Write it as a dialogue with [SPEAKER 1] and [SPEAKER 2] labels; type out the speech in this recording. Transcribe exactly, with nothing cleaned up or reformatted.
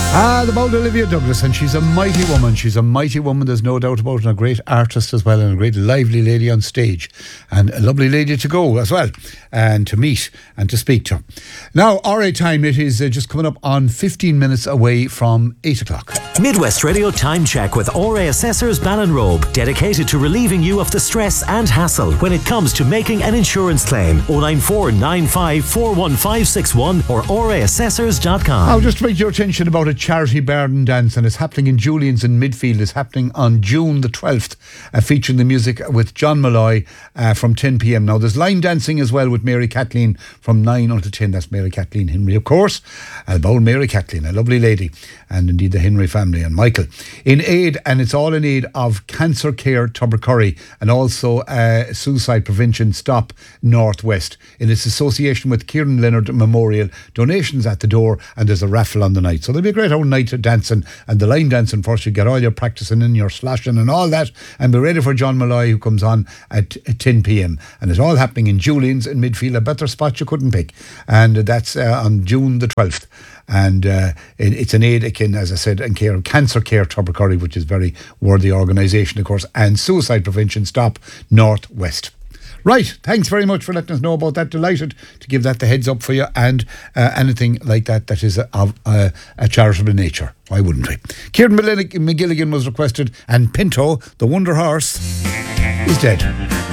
[SPEAKER 1] Ah, about Olivia Douglas, and she's a mighty woman. She's a mighty woman, there's no doubt about it, and a great artist as well, and a great lively lady on stage, and a lovely lady to go as well, and to meet and to speak to. Now, R A time, it is uh, just coming up on fifteen minutes away from eight o'clock.
[SPEAKER 2] Midwest Radio Time Check with R A Assessors Ballinrobe, dedicated to relieving you of the stress and hassle when it comes to making an insurance claim. oh nine four nine five four one five six one or r a assessors dot com.
[SPEAKER 1] I'll just bring your attention about a charity garden dance, and it's happening in Julian's in Midfield. It's happening on June the twelfth, uh, featuring the music with John Malloy uh, from ten p.m. Now, there's line dancing as well with Mary Kathleen from nine until ten. That's Mary Kathleen Henry, of course. About Mary Kathleen, a lovely lady, and indeed the Henry family and Michael. In aid, and it's all in aid of Cancer Care Tubbercurry, and also uh, Suicide Prevention Stop Northwest, in its association with Kieran Leonard Memorial. Donations at the door, and there's a raffle on the night. So there'll be a great old night of dancing, and the line dancing first. You get all your practicing in, your slashing and all that, and be ready for John Malloy, who comes on at, at ten p.m. And it's all happening in Julian's in Midfield, a better spot you couldn't pick. And that's uh, on June the twelfth. And uh, it, it's an aid, again, as I said, in care of Cancer Care Tubbercurry, which is a very worthy organisation, of course, and Suicide Prevention Stop Northwest. Right, thanks very much for letting us know about that. Delighted to give that the heads up for you, and uh, anything like that that is of uh, a charitable nature. Why wouldn't we? Kieran McGilligan was requested, and Pinto, the Wonder Horse, is dead.